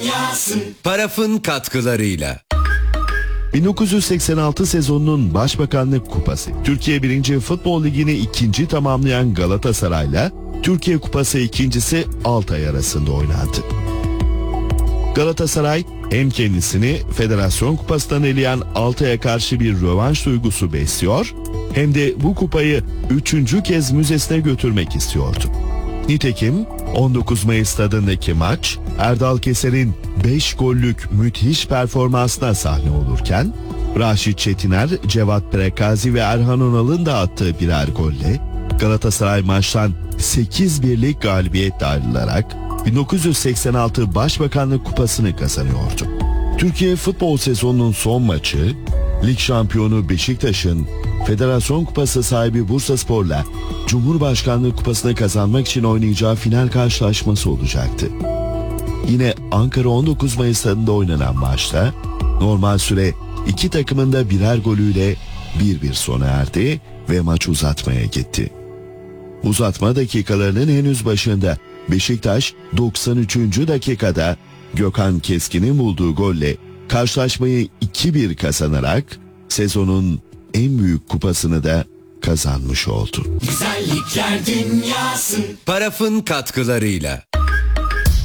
Paraf'ın katkılarıyla. 1986 sezonunun Başbakanlık Kupası, Türkiye 1. Futbol Ligi'ni ikinci tamamlayan Galatasaray'la Türkiye Kupası ikincisi Altay arasında oynandı. Galatasaray hem kendisini Federasyon Kupası'ndan eleyen Altay'a karşı bir rövanş duygusu besliyor, hem de bu kupayı 3. kez müzesine götürmek istiyordu. Nitekim 19 Mayıs stadındaki maç Erdal Keser'in 5 gollük müthiş performansına sahne olurken Raşit Çetiner, Cevat Prekazi ve Erhan Onal'ın da attığı birer golle Galatasaray maçtan 8-1'lik galibiyetle ayrılarak 1986 Başbakanlık Kupası'nı kazanıyordu. Türkiye futbol sezonunun son maçı lig şampiyonu Beşiktaş'ın Federasyon Kupası sahibi Bursaspor'la Cumhurbaşkanlığı Kupası'nı kazanmak için oynayacağı final karşılaşması olacaktı. Yine Ankara 19 Mayıs stadında oynanan maçta normal süre iki takımın da birer golüyle 1-1 sona erdi ve maç uzatmaya gitti. Uzatma dakikalarının henüz başında Beşiktaş 93. dakikada Gökhan Keskin'in bulduğu golle karşılaşmayı 2-1 kazanarak sezonun en büyük kupasını da kazanmış oldu. Güzellikler dünyası. Paraf'ın katkılarıyla.